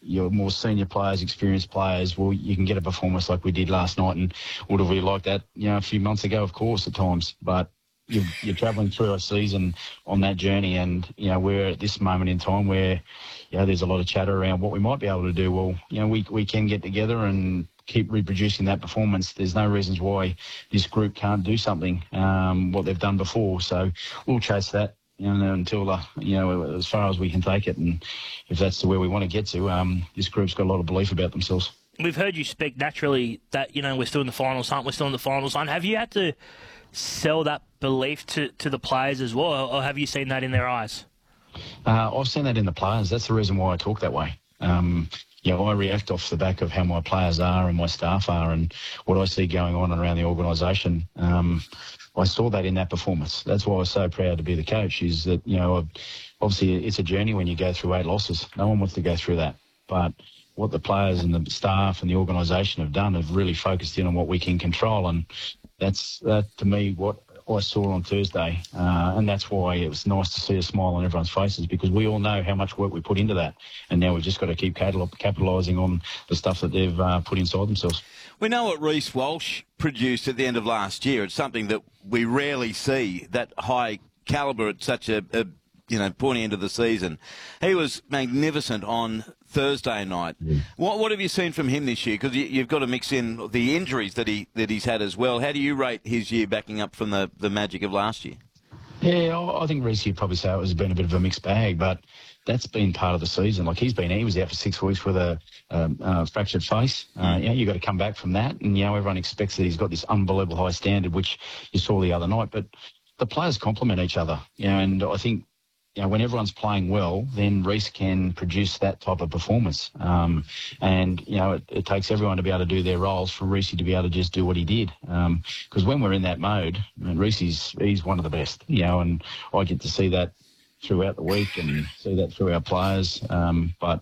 your more senior players, experienced players, well, you can get a performance like we did last night. And would have we liked that, a few months ago, of course, at times. But you're travelling through a season on that journey, and we're at this moment in time where there's a lot of chatter around what we might be able to do. Well, we can get together and keep reproducing that performance. There's no reasons why this group can't do something what they've done before. So we'll chase that until as far as we can take it, and if that's to where we want to get to, this group's got a lot of belief about themselves. We've heard you speak naturally that we're still in the finals hunt. We're still in the finals hunt. Have you had to sell that belief to the players as well, or have you seen that in their eyes? I've seen that in the players. That's the reason why I talk that way. I react off the back of how my players are and my staff are and what I see going on around the organisation. I saw that in that performance. That's why I was so proud to be the coach, is that, obviously it's a journey when you go through 8 losses. No one wants to go through that. But what the players and the staff and the organisation have done have really focused in on what we can control, and that's to me what I saw on Thursday, and that's why it was nice to see a smile on everyone's faces, because we all know how much work we put into that, and now we've just got to keep capitalising on the stuff that they've put inside themselves. We know what Reece Walsh produced at the end of last year. It's something that we rarely see, that high calibre at such a pointy end of the season. He was magnificent on Thursday night. Yeah. What have you seen from him this year? Because you've got to mix in the injuries that he's had as well. How do you rate his year backing up from the magic of last year? Yeah, I think Reece, you'd probably say it has been a bit of a mixed bag, but that's been part of the season. Like he was out for 6 weeks with a fractured face. You've got to come back from that, and everyone expects that he's got this unbelievable high standard, which you saw the other night. But the players complement each other, and I think when everyone's playing well, then Reece can produce that type of performance. It takes everyone to be able to do their roles for Reece to be able to just do what he did. Because when we're in that mode, Reece he's one of the best, and I get to see that throughout the week and see that through our players. But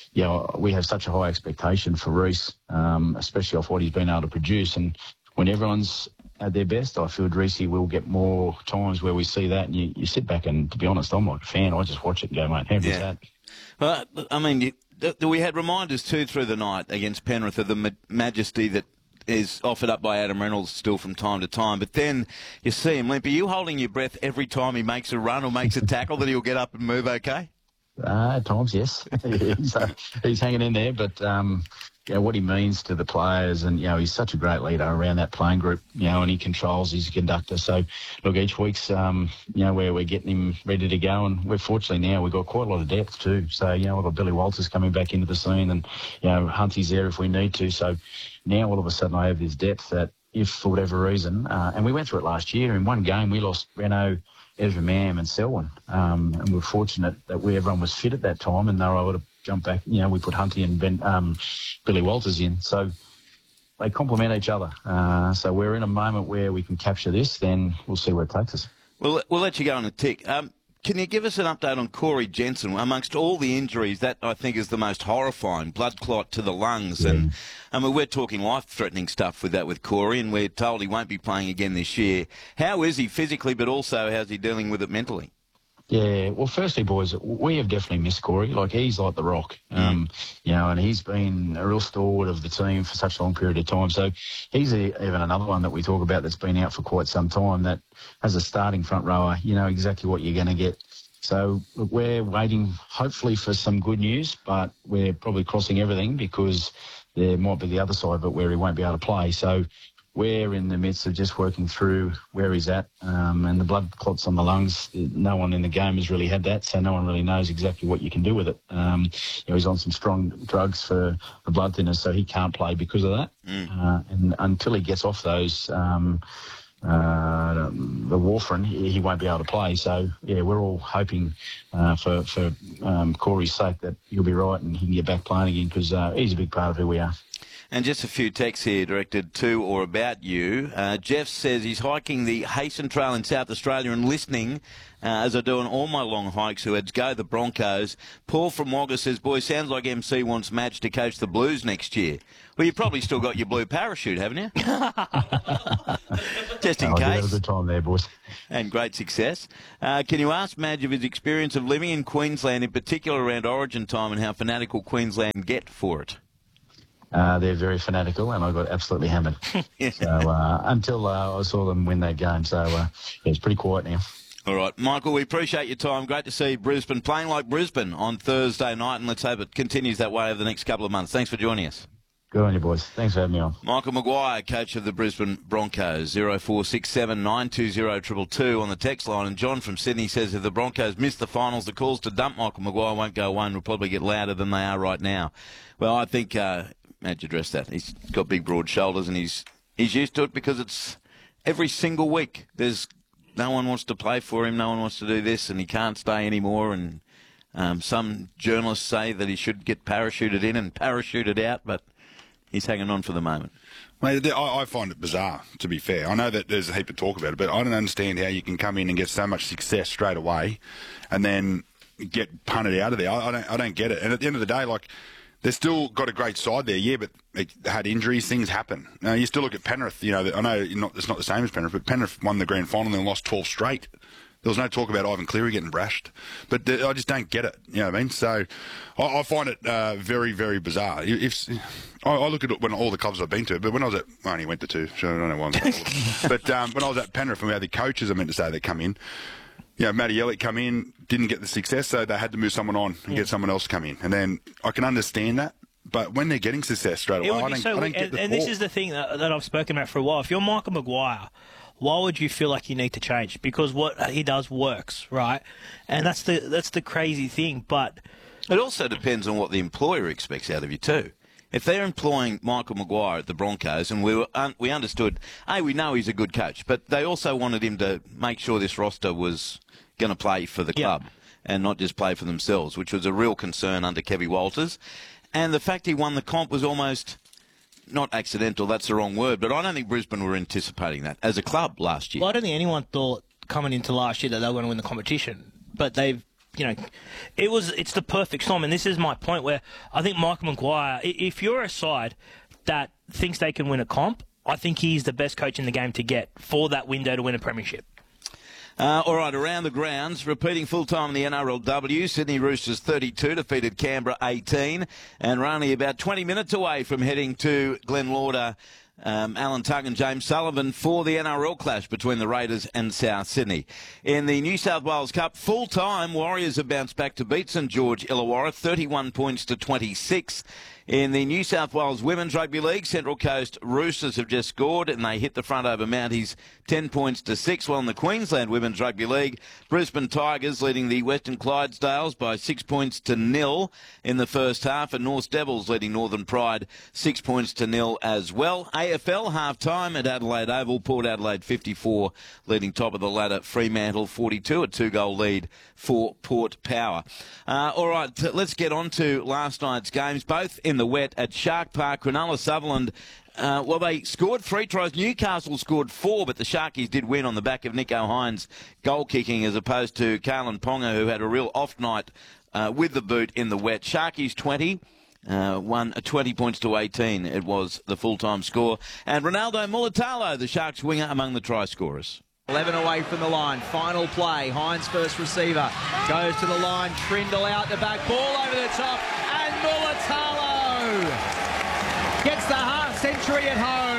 we have such a high expectation for Reece, especially off what he's been able to produce. And when everyone's at their best, I feel Reece will get more times where we see that, and you sit back and, to be honest, I'm like a fan. I just watch it and go, mate, how good's that? Well, I mean, we had reminders too through the night against Penrith of the majesty that is offered up by Adam Reynolds still from time to time. But then you see him limp. Are you holding your breath every time he makes a run or makes a tackle that he'll get up and move okay? At times, yes. He's hanging in there, but what he means to the players, and he's such a great leader around that playing group, and he controls his conductor. So look, each week's where we're getting him ready to go, and we're fortunately now we've got quite a lot of depth too. So we've got Billy Walters coming back into the scene, and Hunty's there if we need to. So now all of a sudden I have this depth that if for whatever reason, and we went through it last year in one game, we lost Renault, Ezra Mam and Selwyn, and we're fortunate that everyone was fit at that time, and they were able to jump back. We put Hunty and Billy Walters in, so they complement each other. So we're in a moment where we can capture this, then we'll see where it takes us. We'll let you go on a tick. Can you give us an update on Corey Jensen? Amongst all the injuries, that I think is the most horrifying, blood clot to the lungs. Yeah. And I mean, we're talking life-threatening stuff with Corey, and we're told he won't be playing again this year. How is he physically, but also how's he dealing with it mentally? Yeah, well, firstly, boys, we have definitely missed Corey. Like, he's like the rock, and he's been a real stalwart of the team for such a long period of time. So he's even another one that we talk about that's been out for quite some time, that as a starting front rower, you know exactly what you're going to get. So look, we're waiting, hopefully, for some good news, but we're probably crossing everything because there might be the other side of it where he won't be able to play. So we're in the midst of just working through where he's at, and the blood clots on the lungs, no one in the game has really had that, so no one really knows exactly what you can do with it. He's on some strong drugs for the blood thinners, so he can't play because of that. And until he gets off those, the warfarin, he won't be able to play. So, yeah, we're all hoping for Corey's sake that he'll be right and he can get back playing again, because he's a big part of who we are. And just a few texts here directed to or about you. Jeff says he's hiking the Hasten Trail in South Australia and listening as I do on all my long hikes, who heads go the Broncos. Paul from Wagga says, boy, sounds like MC wants Madge to coach the Blues next year. Well, you've probably still got your blue parachute, haven't you? Just in case. Have a good time there, boys. And great success. Can you ask Madge of his experience of living in Queensland, in particular around Origin time, and how fanatical Queensland get for it? They're very fanatical, and I got absolutely hammered. Yeah. So until I saw them win that game, so yeah, it's pretty quiet now. All right, Michael, we appreciate your time. Great to see Brisbane playing like Brisbane on Thursday night, and let's hope it continues that way over the next couple of months. Thanks for joining us. Good on you, boys. Thanks for having me on. Michael Maguire, coach of the Brisbane Broncos, 0467 920 222 on the text line. And John from Sydney says if the Broncos miss the finals, the calls to dump Michael Maguire won't go away and will probably get louder than they are right now. Well, I think Madge addressed that. He's got big, broad shoulders, and he's used to it because it's every single week. There's no one wants to play for him, no one wants to do this, and he can't stay anymore. And some journalists say that he should get parachuted in and parachuted out, but he's hanging on for the moment. Mate, I find it bizarre, to be fair. I know that there's a heap of talk about it, but I don't understand how you can come in and get so much success straight away and then get punted out of there. I don't get it. And at the end of the day, like, they've still got a great side there, yeah, but they had injuries, things happen. Now, you still look at Penrith, you know, I know it's not the same as Penrith, but Penrith won the grand final and lost 12 straight. There was no talk about Ivan Cleary getting brashed. But I just don't get it, you know what I mean? So I find it very, very bizarre. I look at it when all the clubs I've been to, but when I was I only went to two, so I don't know why I'm but when I was at Penrith and we had the coaches, I meant to say, that come in, you know, Matty Elliott come in, didn't get the success, so they had to move someone on and get someone else to come in. And then I can understand that. But when they're getting success straight away, I don't get the and this is the thing that I've spoken about for a while. If you're Michael Maguire, why would you feel like you need to change? Because what he does works, right? And that's the crazy thing. But it also depends on what the employer expects out of you too. If they're employing Michael Maguire at the Broncos, and we understood, we know he's a good coach, but they also wanted him to make sure this roster was going to play for the club and not just play for themselves, which was a real concern under Kevin Walters. And the fact he won the comp was almost not accidental, that's the wrong word, but I don't think Brisbane were anticipating that as a club last year. Well, I don't think anyone thought coming into last year that they were going to win the competition, but they've, you know, it's the perfect storm, and this is my point where I think Michael Maguire, if you're a side that thinks they can win a comp, I think he's the best coach in the game to get for that window to win a premiership. All right, around the grounds, repeating full-time in the NRLW, Sydney Roosters 32 defeated Canberra 18, and we're only about 20 minutes away from heading to Glenn Lauder, Alan Tugg and James Sullivan for the NRL clash between the Raiders and South Sydney. In the New South Wales Cup, full-time, Warriors have bounced back to beat St George Illawarra, 31 points to 26. In the New South Wales Women's Rugby League, Central Coast Roosters have just scored and they hit the front over Mounties 10 points to 6. Well, in the Queensland Women's Rugby League, Brisbane Tigers leading the Western Clydesdales by 6 points to 0 in the first half, and North Devils leading Northern Pride 6 points to 0 as well. AFL half-time at Adelaide Oval, Port Adelaide 54 leading top of the ladder, Fremantle 42, a 2-goal lead for Port Power. All right, let's get on to last night's games, both in the wet at Shark Park. Cronulla Sutherland, they scored 3 tries. Newcastle scored 4, but the Sharkies did win on the back of Nico Hines' goal kicking as opposed to Kalyn Ponga, who had a real off night with the boot in the wet. Sharkies 20. Won 20 points to 18. It was the full-time score. And Ronaldo Mulitalo, the Sharks winger, among the try scorers. 11 away from the line. Final play. Hines first receiver. Goes to the line. Trindle out the back. Ball over the top. And Mulitalo gets the half century at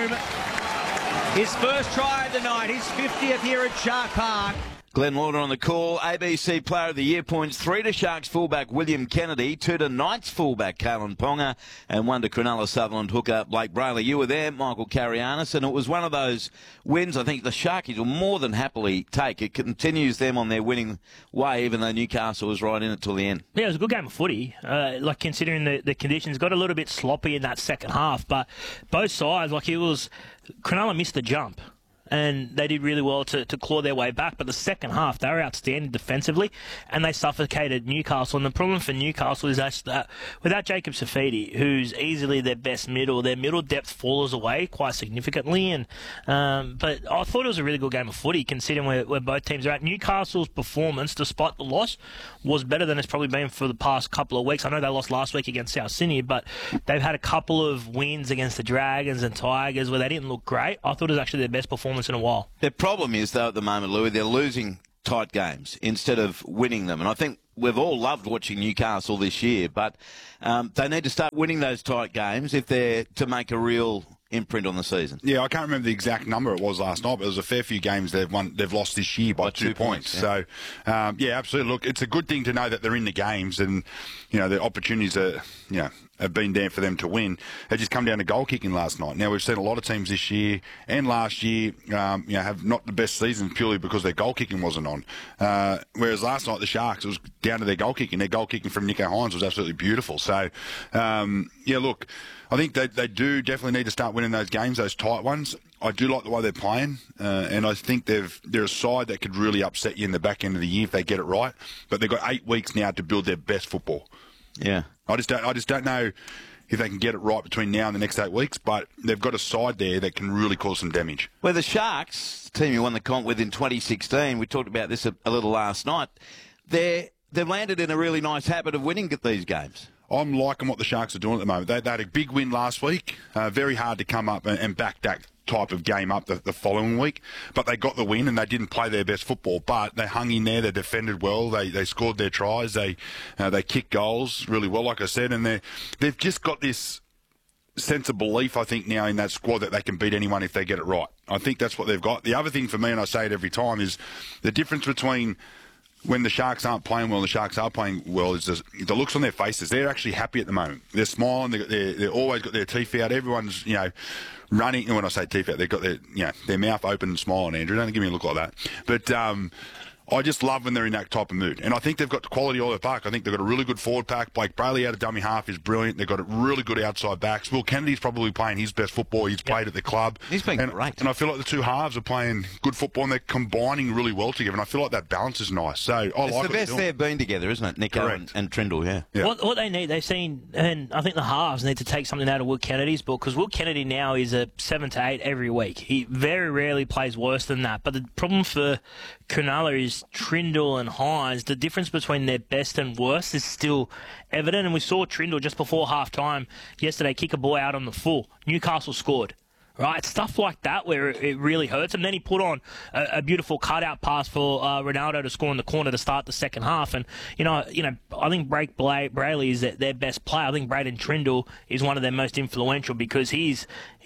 home. His first try of the night. His 50th here at Shark Park. Glenn Lauder on the call. ABC Player of the Year points 3 to Sharks fullback William Kennedy, 2 to Knights fullback Kalyn Ponga, and 1 to Cronulla Sutherland hooker Blake Brayley. You were there, Michael Carianis, and it was one of those wins I think the Sharkies will more than happily take. It continues them on their winning way, even though Newcastle was right in it till the end. Yeah, it was a good game of footy. Considering the conditions, got a little bit sloppy in that second half, but both sides, Cronulla missed the jump. and they did really well to claw their way back. But the second half, they were outstanding defensively, and they suffocated Newcastle. And the problem for Newcastle is actually that without Jacob Safidi, who's easily their best middle, their middle depth falls away quite significantly. And but I thought it was a really good game of footy, considering where both teams are at. Newcastle's performance, despite the loss, was better than it's probably been for the past couple of weeks. I know they lost last week against South Sydney, but they've had a couple of wins against the Dragons and Tigers where they didn't look great. I thought it was actually their best performance in a while. Their problem is, though, at the moment, Louis, they're losing tight games instead of winning them. And I think we've all loved watching Newcastle this year, but they need to start winning those tight games if they're to make a real imprint on the season. Yeah, I can't remember the exact number it was last night, but it was a fair few games they've lost this year by 2 points. Yeah. So, yeah, absolutely. Look, it's a good thing to know that they're in the games, and the opportunities have been there for them to win. They just come down to goal kicking last night. Now, we've seen a lot of teams this year and last year have not the best season purely because their goal kicking wasn't on. Whereas last night, the Sharks, it was down to their goal kicking. Their goal kicking from Nicho Hynes was absolutely beautiful. So, look, I think they do definitely need to start winning those games, those tight ones. I do like the way they're playing, and I think they're a side that could really upset you in the back end of the year if they get it right. But they've got 8 weeks now to build their best football. Yeah. I just don't know if they can get it right between now and the next 8 weeks, but they've got a side there that can really cause some damage. Well, the Sharks, the team you won the comp with in 2016, we talked about this a little last night, they've landed in a really nice habit of winning at these games. I'm liking what the Sharks are doing at the moment. They had a big win last week. Very hard to come up and back that type of game up the following week. But they got the win and they didn't play their best football. But they hung in there. They defended well. They scored their tries. They kicked goals really well, like I said. And they've just got this sense of belief, I think, now in that squad that they can beat anyone if they get it right. I think that's what they've got. The other thing for me, and I say it every time, is the difference between when the Sharks aren't playing well and the Sharks are playing well is the looks on their faces. They're actually happy at the moment. They're smiling. They're always got their teeth out. Everyone's, running. And when I say teeth out, they've got their mouth open and smiling, Andrew. Don't give me a look like that. But I just love when they're in that type of mood. And I think they've got quality all over the park. I think they've got a really good forward pack. Blake Brayley out of dummy half is brilliant. They've got a really good outside backs. Will Kennedy's probably playing his best football he's played at the club. He's been great. And I feel like the two halves are playing good football and they're combining really well together. And I feel like that balance is nice. So it's the best they've been together, isn't it? Nicho and Trindle, yeah. What they need, they've seen, and I think the halves need to take something out of Will Kennedy's book, because Will Kennedy now is a 7 to 8 every week. He very rarely plays worse than that. But the problem for Cronulla is Trindle and Hynes, the difference between their best and worst is still evident. And we saw Trindle just before half-time yesterday kick a ball out on the full. Newcastle scored. Right, stuff like that where it really hurts. And then he put on a beautiful cutout pass for Ronaldo to score in the corner to start the second half. And I think Blake Brayley is their best player. I think Braden Trindle is one of their most influential because he's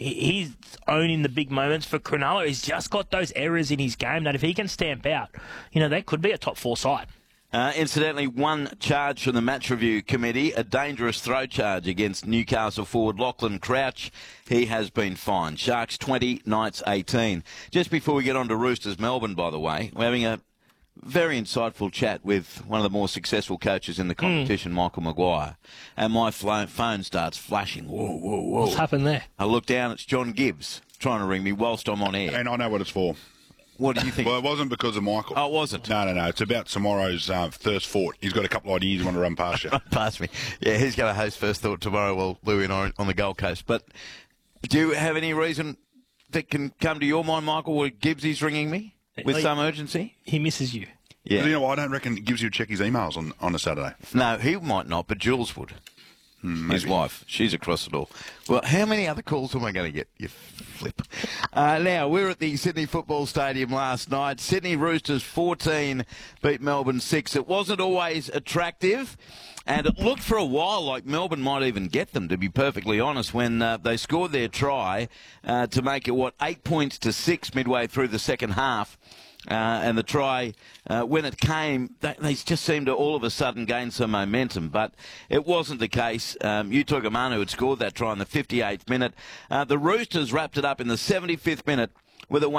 owning the big moments for Cronulla. He's just got those errors in his game that if he can stamp out, they could be a top 4 side. Incidentally, one charge from the match review committee, a dangerous throw charge against Newcastle forward Lachlan Crouch. He has been fined. Sharks 20, Knights 18. Just before we get on to Roosters Melbourne, by the way, we're having a very insightful chat with one of the more successful coaches in the competition, Michael Maguire. And my phone starts flashing. Whoa, whoa, whoa. What's happened there? I look down, it's John Gibbs trying to ring me whilst I'm on air. And I know what it's for. What do you think? Well, it wasn't because of Michael. Oh, it wasn't? No. It's about tomorrow's First Thought. He's got a couple of ideas he want to run past you. Past me. Yeah, he's going to host First Thought tomorrow while Louis and I are on the Gold Coast. But do you have any reason that can come to your mind, Michael, where Gibbsy's ringing me with some urgency? He misses you. Yeah. But I don't reckon it gives you a check his emails on a Saturday. No, he might not, but Jules would. His wife. She's across it all. Well, how many other calls am I going to get, you flip? Now, we were at the Sydney Football Stadium last night. Sydney Roosters 14 beat Melbourne 6. It wasn't always attractive, and it looked for a while like Melbourne might even get them, to be perfectly honest, when they scored their try to make it, 8 points to 6 midway through the second half. And the try, when it came, they just seemed to all of a sudden gain some momentum. But it wasn't the case. Utoikamanu Manu had scored that try in the 58th minute. The Roosters wrapped it up in the 75th minute with a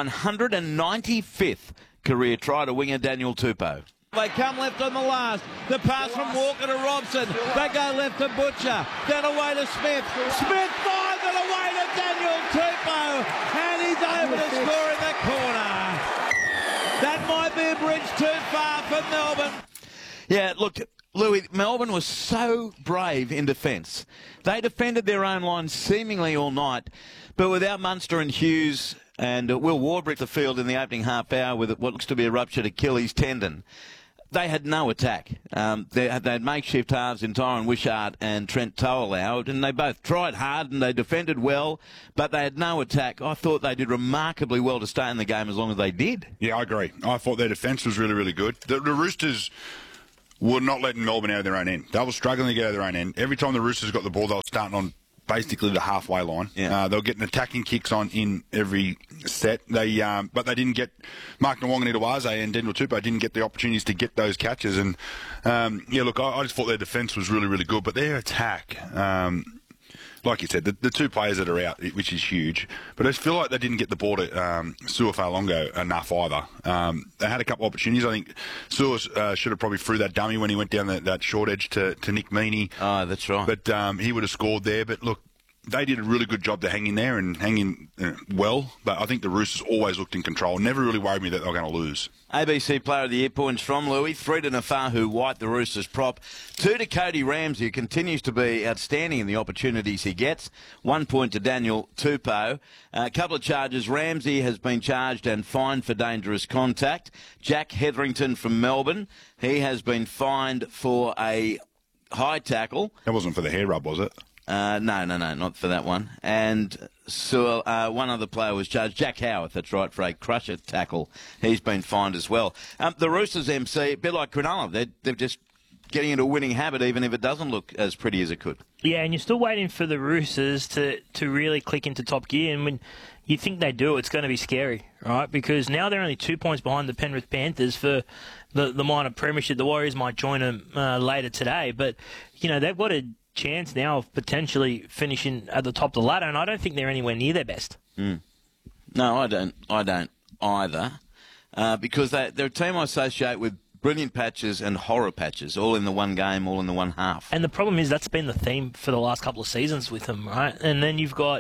195th career try to winger Daniel Tupou. They come left on the last. The pass from Walker to Robson. They go left to Butcher. Then away to Smith. Smith finds it away to Daniel Tupou. And he's over to score in the corner. for Melbourne. Yeah, look, Louis, Melbourne was so brave in defence. They defended their own line seemingly all night, but without Munster and Hughes and Will Warbrick the field in the opening half hour with what looks to be a ruptured Achilles tendon, they had no attack. They had makeshift halves in Tyron Wishart and Trent Toalau, and they both tried hard and they defended well, but they had no attack. I thought they did remarkably well to stay in the game as long as they did. Yeah, I agree. I thought their defence was really, really good. The Roosters were not letting Melbourne out of their own end. They were struggling to get out of their own end. Every time the Roosters got the ball, they were starting on basically the halfway line. Yeah. They were getting attacking kicks on in every set. But they didn't get Mark Nawong and Itawaze and Daniel Tupou didn't get the opportunities to get those catches. And look, I just thought their defence was really, really good, but their attack, like you said, the two players that are out, which is huge, but I just feel like they didn't get the ball to Su'A enough either. They had a couple of opportunities. I think Su'A should have probably threw that dummy when he went down that short edge to Nick Meaney. Oh, that's right. But he would have scored there. But look, they did a really good job to hang in there and hang in well. But I think the Roosters always looked in control. Never really worried me that they were going to lose. ABC Player of the Year points from Louis. 3 to Nafahu White, the Roosters prop. 2 to Cody Ramsey, who continues to be outstanding in the opportunities he gets. 1 point to Daniel Tupou. A couple of charges. Ramsey has been charged and fined for dangerous contact. Jack Hetherington from Melbourne. He has been fined for a high tackle. That wasn't for the hair rub, was it? No, not for that one. And so one other player was charged, Jack Howarth, that's right, for a crusher tackle. He's been fined as well. The Roosters MC, a bit like Cronulla, they're just getting into a winning habit, even if it doesn't look as pretty as it could. Yeah, and you're still waiting for the Roosters to really click into top gear, and when you think they do, it's going to be scary, right? Because now they're only 2 points behind the Penrith Panthers for the minor premiership. The Warriors might join them later today, but they've got a chance now of potentially finishing at the top of the ladder, and I don't think they're anywhere near their best. No, I don't either, because they're a team I associate with brilliant patches and horror patches, all in the one game, all in the one half. And the problem is that's been the theme for the last couple of seasons with them, right? And then you've got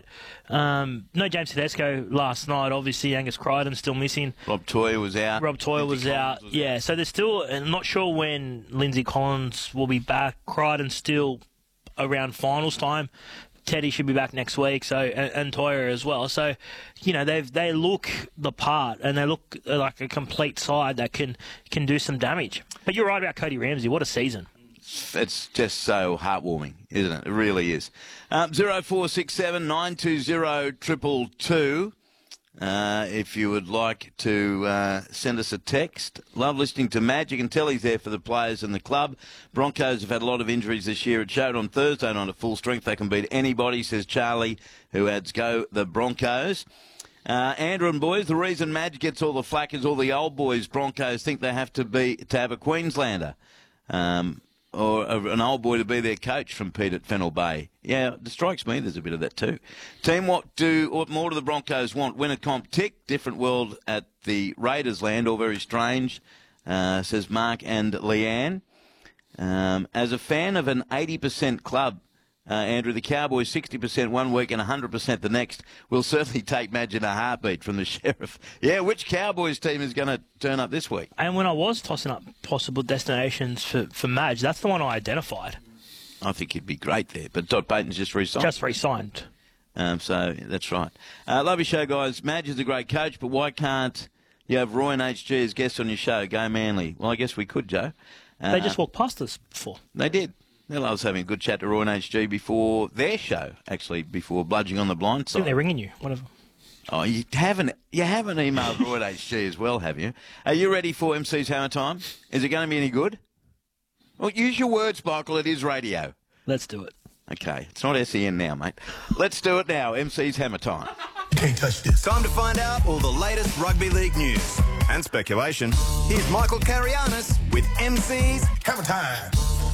no James Tedesco last night. Obviously, Angus Crichton's still missing. Rob Toy was out. Yeah, so there's still. I'm not sure when Lindsay Collins will be back. Crichton's still around finals time. Teddy should be back next week, so and Toya as well. So, they look the part, and they look like a complete side that can do some damage. But you're right about Cody Ramsey. What a season! It's just so heartwarming, isn't it? It really is. 0467 920 222. If you would like to send us a text. Love listening to Madge. You can tell he's there for the players and the club. Broncos have had a lot of injuries this year. It showed on Thursday night at full strength. They can beat anybody, says Charlie, who adds, go the Broncos. Andrew and boys, the reason Madge gets all the flack is all the old boys Broncos think they have to have a Queenslander. Or an old boy to be their coach from Pete at Fennell Bay. Yeah, it strikes me there's a bit of that too. Team, what more do the Broncos want? Win a comp tick, different world at the Raiders land, all very strange, says Mark and Leanne. As a fan of an 80% club, Andrew, the Cowboys 60% one week and 100% the next, will certainly take Madge in a heartbeat from the Sheriff. Yeah, which Cowboys team is going to turn up this week? And when I was tossing up possible destinations for Madge, that's the one I identified. I think he'd be great there, but Todd Payton's just re-signed. So that's right. Love your show, guys. Madge is a great coach, but why can't you have Roy and HG as guests on your show? Go Manly. Well, I guess we could, Joe. They just walked past us before. They did. I was having a good chat to Roy and HG before their show, actually, before Bludging on the Blind Side. I think they're ringing you, whatever. Oh, you haven't emailed Roy at HG as well, have you? Are you ready for MC's Hammer Time? Is it going to be any good? Well, use your words, Michael. It is radio. Let's do it. Okay, it's not SEN now, mate. Let's do it now. MC's Hammer Time. Can't touch this. Time to find out all the latest rugby league news and speculation. Here's Michael Carianis with MC's Hammer Time.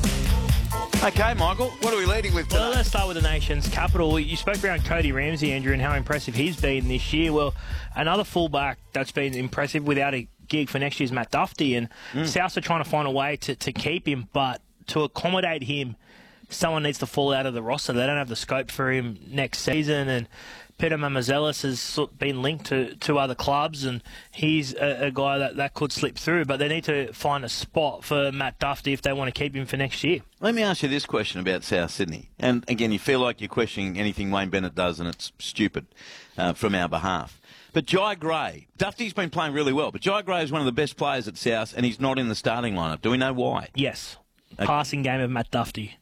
Okay, Michael, what are we leading with today? Well, let's start with the nation's capital. You spoke around Cody Ramsey, Andrew, and how impressive he's been this year. Well, another fullback that's been impressive without a gig for next year is Matt Duffy, and Souths are trying to find a way to keep him, but to accommodate him someone needs to fall out of the roster. They don't have the scope for him next season, and Peter Mamazelis has been linked to other clubs, and he's a guy that could slip through, but they need to find a spot for Matt Duffy if they want to keep him for next year. Let me ask you this question about South Sydney. And again, you feel like you're questioning anything Wayne Bennett does, and it's stupid from our behalf. But Jai Gray, Duffy's been playing really well, but Jai Gray is one of the best players at South, and he's not in the starting lineup. Do we know why? Yes. Okay. Passing game of Matt Duffy.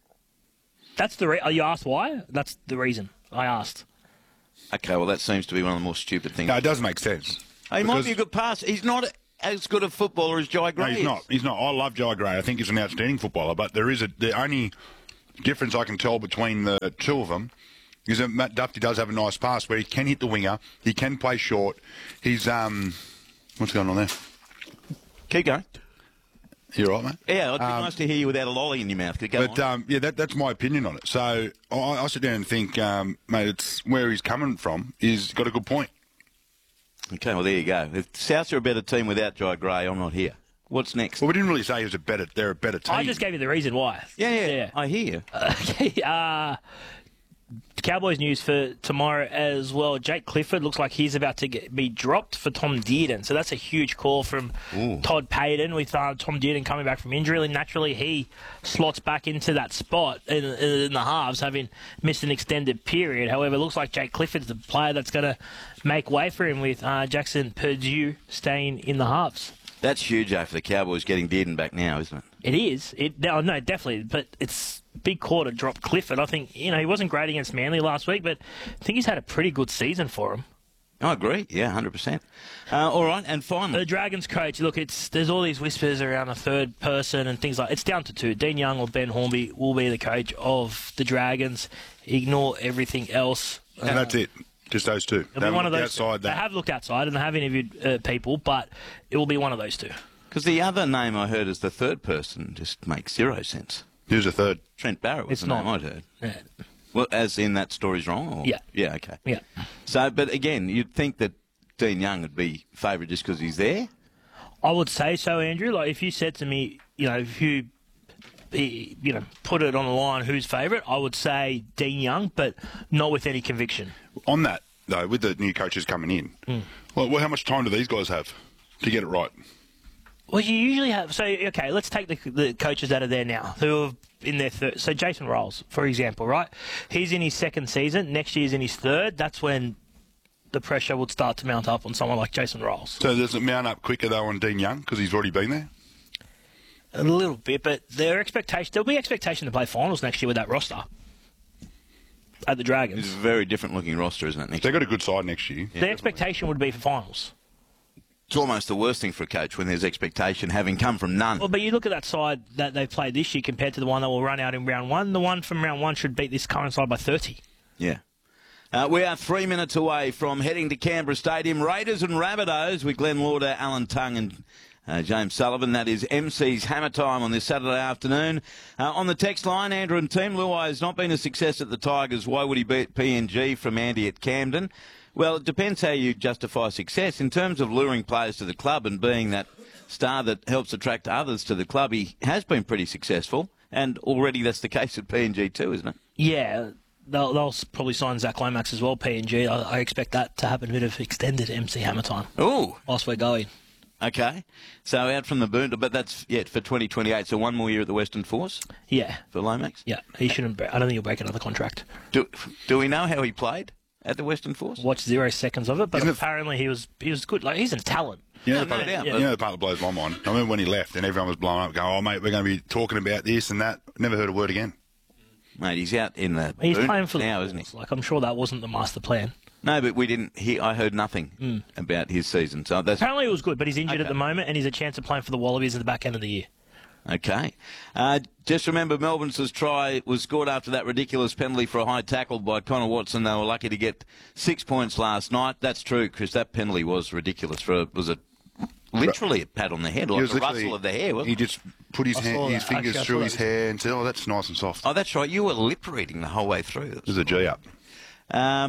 That's the you asked why? That's the reason I asked. Okay, well, that seems to be one of the more stupid things. No, it does make sense. He might be a good passer. He's not as good a footballer as Jai Gray. No, he's not. He's not. I love Jai Gray. I think he's an outstanding footballer. But the only difference I can tell between the two of them is that Matt Duffy does have a nice pass where he can hit the winger. He can play short. He's what's going on there? Keep going. You all right, mate? Yeah, it'd be nice to hear you without a lolly in your mouth. Go on. Yeah, that's my opinion on it. So I sit down and think, mate, it's where he's coming from. He's got a good point. Okay, well, there you go. If Souths are a better team without Jai Gray, I'm not here. What's next? Well, we didn't really say they're a better team. I just gave you the reason why. Yeah. I hear you. Okay. Cowboys news for tomorrow as well. Jake Clifford looks like he's about to be dropped for Tom Dearden. So that's a huge call from Todd Payton with Tom Dearden coming back from injury. And naturally, he slots back into that spot in the halves, having missed an extended period. However, it looks like Jake Clifford's the player that's going to make way for him with Jackson Purdue staying in the halves. That's huge, for the Cowboys getting Dearden back now, isn't it? It is. No, definitely. But it's big call to drop Clifford. I think, he wasn't great against Manly last week, but I think he's had a pretty good season for him. I agree. Yeah, 100%. All right, and finally, the Dragons coach. Look, there's all these whispers around a third person and things like. It's down to two. Dean Young or Ben Hornby will be the coach of the Dragons. Ignore everything else. And that's it. Just those two. It'll be one of those. Outside they have looked outside and they have interviewed people, but it will be one of those two. Because the other name I heard as the third person just makes zero sense. Who's the third? Trent Barrett was it's the not. name I'd heard. Yeah. Well, as in that story's wrong? Or? Yeah. Yeah, okay. Yeah. So, but again, you'd think that Dean Young would be favoured just because he's there? I would say so, Andrew. Like, if you said to me, if you put it on the line, who's favourite, I would say Dean Young, but not with any conviction. On that, though, with the new coaches coming in, well, how much time do these guys have to get it right? Well, you usually have... So, okay, let's take the coaches that are there now, who are in their third... So, Jason Rolls, for example, right? He's in his second season. Next year's in his third. That's when the pressure would start to mount up on someone like Jason Rolls. So, does it mount up quicker, though, on Dean Young, because he's already been there? A little bit, but there'll be expectation to play finals next year with that roster at the Dragons. It's a very different-looking roster, isn't it? They've got a good side next year. The expectation would be for finals. It's almost the worst thing for a coach when there's expectation, having come from none. Well, but you look at that side that they've played this year compared to the one that will run out in round one. The one from round one should beat this current side by 30. Yeah. We are 3 minutes away from heading to Canberra Stadium. Raiders and Rabbitohs with Glenn Lauder, Alan Tongue and James Sullivan. That is MC's Hammer Time on this Saturday afternoon. On the text line, Andrew and team, Luai has not been a success at the Tigers. Why would he beat PNG from Andy at Camden? Well, it depends how you justify success. In terms of luring players to the club and being that star that helps attract others to the club, he has been pretty successful. And already that's the case at PNG too, isn't it? Yeah, they'll probably sign Zach Lomax as well, PNG. I expect that to happen a bit of extended MC Hammer Time. Ooh. Whilst we're going. Okay. So out from the boon, but that's for 2028. So one more year at the Western Force? Yeah. For Lomax? Yeah. He shouldn't. I don't think he'll break another contract. Do we know how he played at the Western Force? Watched 0 seconds of it, but apparently he was good. Like, he's a talent. Yeah, no doubt. You know the part that blows my mind? I remember when he left and everyone was blowing up, going, oh, mate, we're going to be talking about this and that. Never heard a word again. Mate, he's out in the He's boon playing for now, the isn't he? Like, I'm sure that wasn't the master plan. No, but we didn't. I heard nothing about his season. So that's apparently it was good, but he's injured Okay. at the moment, and he's a chance of playing for the Wallabies at the back end of the year. okay. Just remember, Melbourne's try was scored after that ridiculous penalty for a high tackle by Connor Watson. They were lucky to get 6 points last night. That's true, Chris. That penalty was ridiculous. Literally a pat on the head, like a rustle of the hair, wasn't he it? just put his fingers through his hair and said, oh, that's nice and soft. Oh, that's right. You were lip reading the whole way through. There's a G up.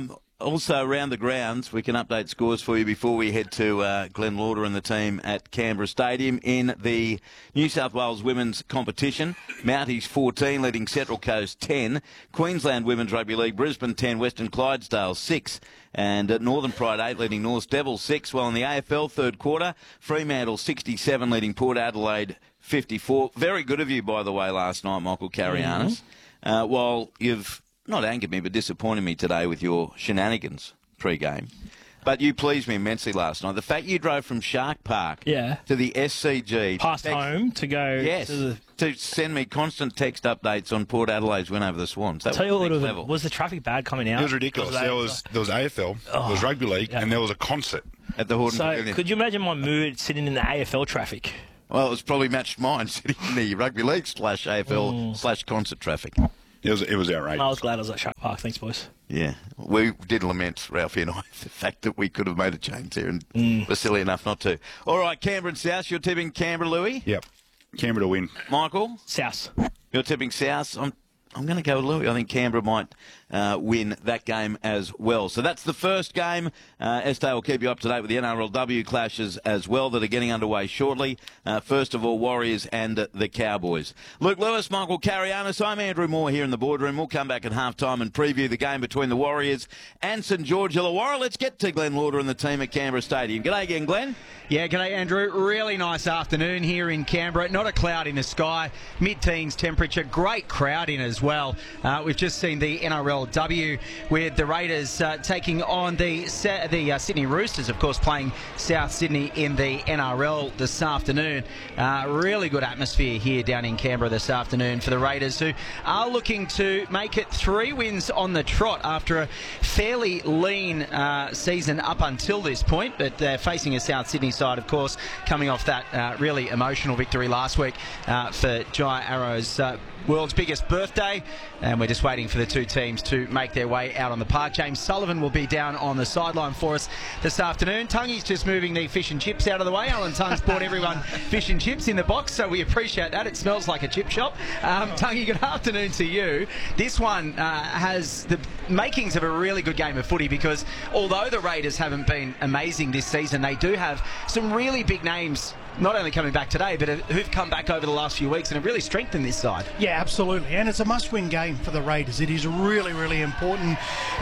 Also, around the grounds, we can update scores for you before we head to Glenn Lauder and the team at Canberra Stadium in the New South Wales women's competition. Mounties 14, leading Central Coast 10. Queensland Women's Rugby League, Brisbane 10, Western Clydesdale 6. And Northern Pride 8, leading North Devils 6. While in the AFL third quarter, Fremantle 67, leading Port Adelaide 54. Very good of you, by the way, last night, Michael Carianis. While you've not angered me, but disappointed me today with your shenanigans pre-game. But you pleased me immensely last night. The fact you drove from Shark Park to the SCG. Past home to go to send me constant text updates on Port Adelaide's win over the Swans. That Tell you was what, was the traffic bad coming out? It was ridiculous. There was AFL, there was Rugby League, and there was a concert. At the Hordern Pavilion. So could you imagine my mood sitting in the AFL traffic? Well, it was probably matched mine sitting in the Rugby League / AFL / concert traffic. It was outrageous. I was glad I was at Shark Park. Thanks, boys. Yeah. We did lament, Ralphie and I, the fact that we could have made a change there and were silly enough not to. All right, Canberra and South. You're tipping Canberra, Louis? Yep. Canberra to win. Michael? South. You're tipping South. I'm going to go with Louis. I think Canberra might win that game as well. So that's the first game. Estee will keep you up to date with the NRLW clashes as well that are getting underway shortly. First of all, Warriors and the Cowboys. Luke Lewis, Michael Carianis. I'm Andrew Moore here in the boardroom. We'll come back at halftime and preview the game between the Warriors and St George Illawarra. Let's get to Glenn Lauder and the team at Canberra Stadium. G'day again, Glenn. Yeah, g'day, Andrew. Really nice afternoon here in Canberra. Not a cloud in the sky. Mid-teens temperature. Great crowd in as well. We've just seen the NRLW with the Raiders taking on the Sydney Roosters, of course, playing South Sydney in the NRL this afternoon. Really good atmosphere here down in Canberra this afternoon for the Raiders, who are looking to make it 3 wins on the trot after a fairly lean season up until this point. But they're facing a South Sydney side, of course, coming off that really emotional victory last week for Jai Arrow's world's biggest birthday, and we're just waiting for the two teams to make their way out on the park. James Sullivan will be down on the sideline for us this afternoon. Tungy's just moving the fish and chips out of the way. Alan Tung's bought everyone fish and chips in the box, so we appreciate that. It smells like a chip shop. Tungy, good afternoon to you. This one has the makings of a really good game of footy, because although the Raiders haven't been amazing this season, they do have some really big names not only coming back today, but who've come back over the last few weeks and have really strengthened this side. Yeah, absolutely. And it's a must-win game for the Raiders. It is really, really important.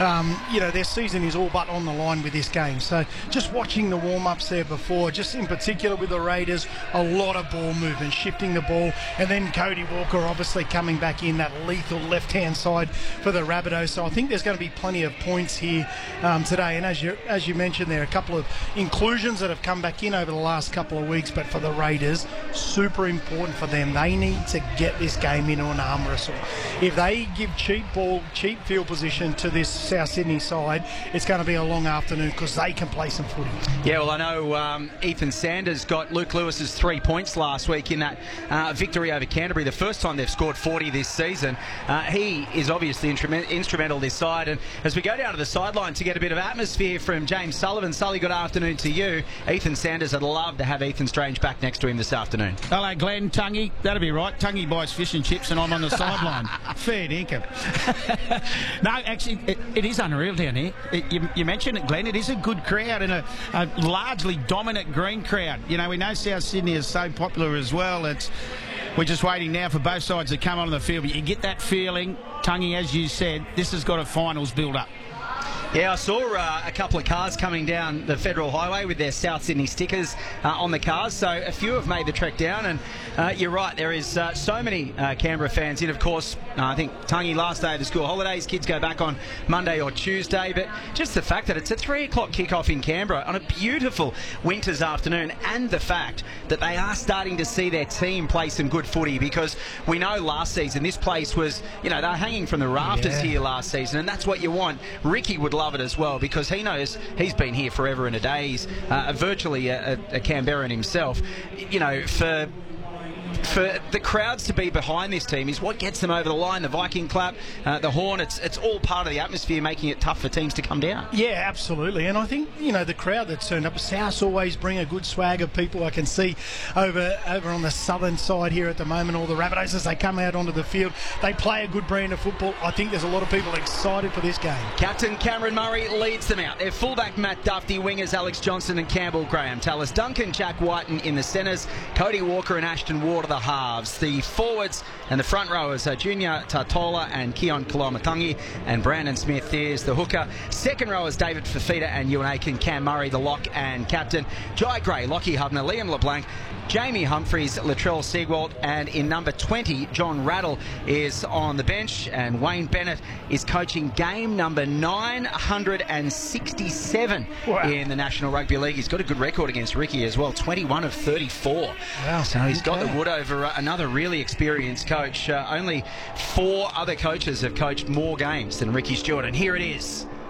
Their season is all but on the line with this game. So just watching the warm-ups there before, just in particular with the Raiders, a lot of ball movement, shifting the ball. And then Cody Walker obviously coming back in that lethal left-hand side for the Rabbitohs. So I think there's going to be plenty of points here today. And as you mentioned, there are a couple of inclusions that have come back in over the last couple of weeks. But for the Raiders, super important for them. They need to get this game into an arm wrestle. If they give cheap field position to this South Sydney side, it's going to be a long afternoon because they can play some footy. Yeah, well, I know Ethan Sanders got Luke Lewis's 3 points last week in that victory over Canterbury, the first time they've scored 40 this season. He is obviously instrumental this side. And as we go down to the sideline to get a bit of atmosphere from James Sullivan, Sully, good afternoon to you. Ethan Sanders, I'd love to have Ethan Strange back next to him this afternoon. Hello, Glenn. Tungy, that'll be right. Tungy buys fish and chips and I'm on the sideline. Fair dinkum. No, actually, it is unreal down here. You mentioned it, Glenn. It is a good crowd and a largely dominant green crowd. You know, we know South Sydney is so popular as well. We're just waiting now for both sides to come on the field. But you get that feeling, Tungy, as you said, this has got a finals build-up. Yeah, I saw a couple of cars coming down the Federal Highway with their South Sydney stickers on the cars, so a few have made the trek down, and you're right, there is so many Canberra fans in. Of course, I think Tungy, last day of the school holidays, kids go back on Monday or Tuesday, but just the fact that it's a 3 o'clock kickoff in Canberra on a beautiful winter's afternoon, and the fact that they are starting to see their team play some good footy, because we know last season this place was, they were hanging from the rafters here last season, and that's what you want. Ricky would love it as well, because he knows he's been here forever and a day. He's virtually a Canberran himself. For for the crowds to be behind this team is what gets them over the line. The Viking clap, the horn, it's all part of the atmosphere, making it tough for teams to come down. Yeah, absolutely. And I think, the crowd that's turned up, South always bring a good swag of people. I can see over on the southern side here at the moment, all the Rabbitohs as they come out onto the field. They play a good brand of football. I think there's a lot of people excited for this game. Captain Cameron Murray leads them out. Their fullback Matt Duffy, wingers Alex Johnson and Campbell Graham, Tallis Duncan, Jack Whiten in the centres, Cody Walker and Ashton Ward are the halves. The forwards and the front rowers are Junior Tatola and Keon Koloamatangi, and Brandon Smith is the hooker. Second rowers David Fafita and Ewan Aiken, Cam Murray the lock and captain, Jai Gray, Lockie Hubner, Liam LeBlanc, Jamie Humphries, Latrell Seagwalt, and in number 20, John Rattle is on the bench, and Wayne Bennett is coaching game number 967 in the National Rugby League. He's got a good record against Ricky as well, 21 of 34. Wow. So he's got the wood over another really experienced coach. Only 4 other coaches have coached more games than Ricky Stewart, and here it is.